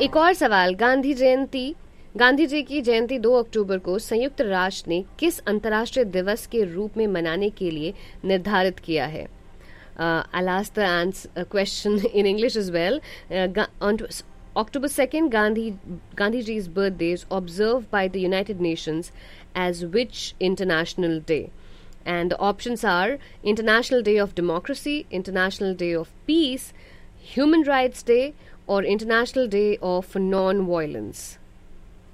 एक और सवाल, गांधी जी की जयंती 2 अक्टूबर को संयुक्त राष्ट्र ने किस अंतर्राष्ट्रीय दिवस के रूप में मनाने के लिए निर्धारित किया है? I'll ask the question in English as well. On October 2nd, Gandhiji's birthday is observed by the United Nations as which international day? And the options are International Day of Democracy, International Day of Peace, Human Rights Day, or International Day of Non-Violence.